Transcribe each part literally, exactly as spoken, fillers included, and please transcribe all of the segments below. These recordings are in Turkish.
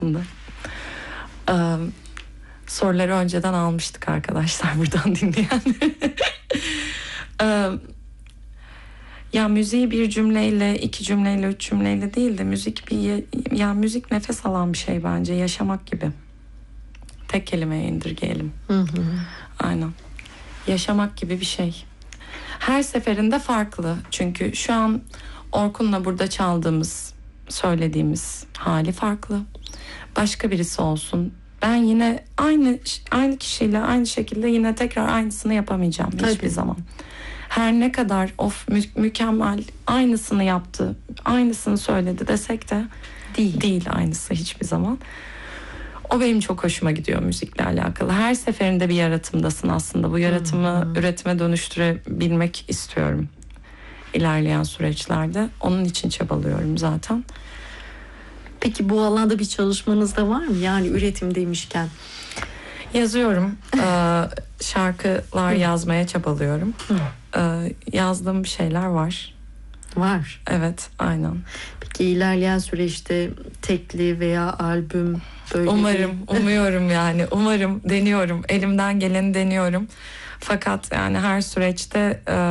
Ee, soruları önceden almıştık arkadaşlar buradan dinleyen. ee, ya müziği bir cümleyle, iki cümleyle, üç cümleyle değil de müzik bir ya müzik nefes alan bir şey bence, yaşamak gibi. Tek kelimeye indirgeyelim. Hı hı. Aynen. Yaşamak gibi bir şey. Her seferinde farklı. Çünkü şu an Orkun'la burada çaldığımız, söylediğimiz hali farklı. Başka birisi olsun. Ben yine aynı aynı kişiyle aynı şekilde yine tekrar aynısını yapamayacağım hiçbir Tabii. zaman. Her ne kadar of mü- mükemmel aynısını yaptı, aynısını söyledi desek de Değil. değil aynısı hiçbir zaman. O benim çok hoşuma gidiyor müzikle alakalı. Her seferinde bir yaratımdasın aslında. Bu yaratımı hmm. üretime dönüştürebilmek istiyorum ilerleyen süreçlerde. Onun için çabalıyorum zaten. Peki bu alanda bir çalışmanız da var mı? Yani üretim demişken. Yazıyorum. ee, şarkılar yazmaya çabalıyorum. Ee, yazdığım bir şeyler var. Var. Evet, aynen. Peki ilerleyen süreçte tekli veya albüm böyle umarım, bir... umuyorum yani. Umarım, deniyorum. Elimden geleni deniyorum. Fakat yani her süreçte e,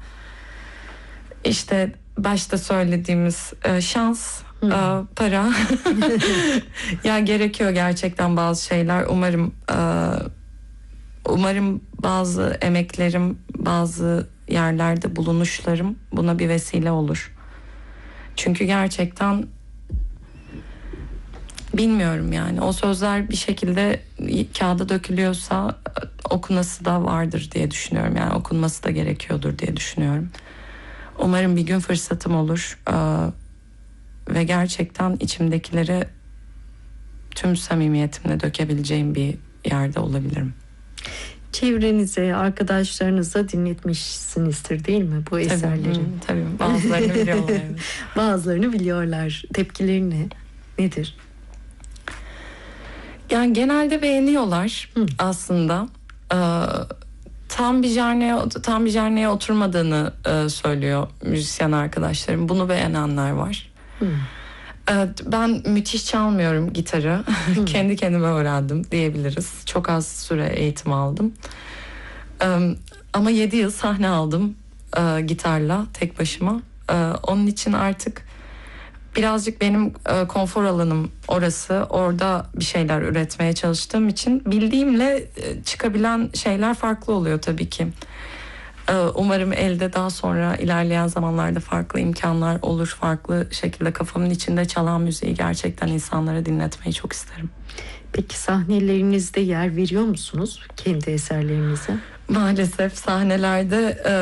işte başta söylediğimiz e, şans, e, para ya gerekiyor gerçekten bazı şeyler. Umarım e, umarım bazı emeklerim, bazı yerlerde bulunuşlarım buna bir vesile olur. Çünkü gerçekten bilmiyorum yani o sözler bir şekilde kağıda dökülüyorsa okunması da vardır diye düşünüyorum. Yani okunması da gerekiyordur diye düşünüyorum. Umarım bir gün fırsatım olur ee, ve gerçekten içimdekileri tüm samimiyetimle dökebileceğim bir yerde olabilirim. Çevrenize, arkadaşlarınıza dinletmişsinizdir değil mi bu eserleri? Tabii, tabii. Bazılarını biliyorlar. Evet. Bazılarını biliyorlar. Tepkileri ne? Nedir? Yani genelde beğeniyorlar Hı. aslında. Ee, tam bir janraya tam bir janraya oturmadığını e, söylüyor müzisyen arkadaşlarım. Bunu beğenenler var. Hı. Ee, ben müthiş çalmıyorum gitarı. Kendi kendime öğrendim diyebiliriz. Çok az süre eğitim aldım. Ee, ama yedi yıl sahne aldım e, gitarla tek başıma. Ee, onun için artık birazcık benim e, konfor alanım orası. Orada bir şeyler üretmeye çalıştığım için bildiğimle e, çıkabilen şeyler farklı oluyor tabii ki. E, umarım elde daha sonra ilerleyen zamanlarda farklı imkanlar olur. Farklı şekilde kafamın içinde çalan müziği gerçekten insanlara dinletmeyi çok isterim. Peki sahnelerinizde yer veriyor musunuz kendi eserlerinize? Maalesef sahnelerde... E,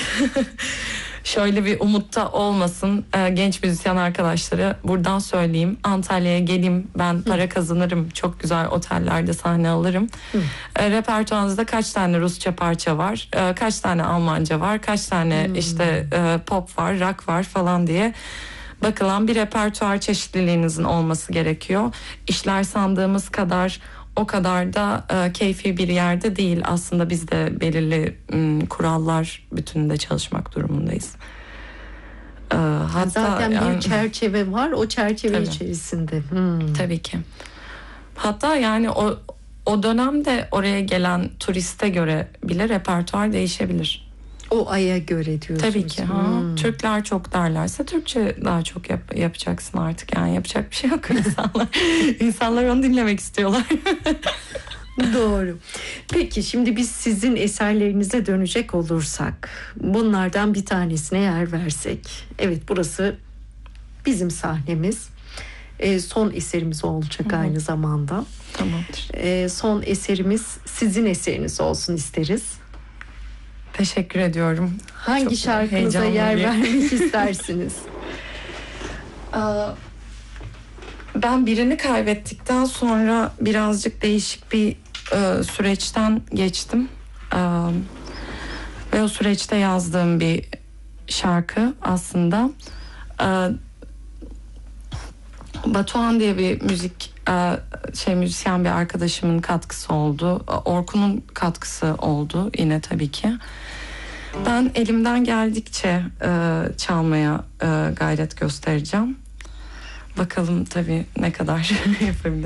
şöyle bir umutta olmasın e, genç müzisyen arkadaşlara buradan söyleyeyim. Antalya'ya geleyim, ben para Hı. kazanırım, çok güzel otellerde sahne alırım. E, repertuarınızda kaç tane Rusça parça var, e, kaç tane Almanca var, kaç tane Hı. işte e, pop var, rock var falan diye bakılan bir repertuar çeşitliliğinizin olması gerekiyor. İşler sandığımız kadar o kadar da e, keyfi bir yerde değil. Aslında biz de belirli m, kurallar bütününde çalışmak durumundayız. E, hatta zaten yani, bir çerçeve var. O çerçeve tabii. içerisinde. Hmm. Tabii ki. Hatta yani o o dönemde oraya gelen turiste göre bile repertuar değişebilir. O aya göre diyorsunuz. Tabii ki. Ha. Hmm. Türkler çok derlerse Türkçe daha çok yap, yapacaksın artık. Yani yapacak bir şey yok insanlar. İnsanlar onu dinlemek istiyorlar. Doğru. Peki şimdi biz sizin eserlerinize dönecek olursak, bunlardan bir tanesine yer versek. Evet, burası bizim sahnemiz. E, son eserimiz olacak Hı-hı. aynı zamanda. Tamamdır. E, son eserimiz sizin eseriniz olsun isteriz. Teşekkür ediyorum. Hangi Çok şarkınıza yer vermek istersiniz? Ben birini kaybettikten sonra birazcık değişik bir e, süreçten geçtim. E, ve o süreçte yazdığım bir şarkı aslında. E, Batuhan diye bir müzik e, şey müzisyen bir arkadaşımın katkısı oldu. Orkun'un katkısı oldu yine tabii ki. Ben elimden geldikçe e, çalmaya e, gayret göstereceğim. Bakalım tabii ne kadar yapabiliriz.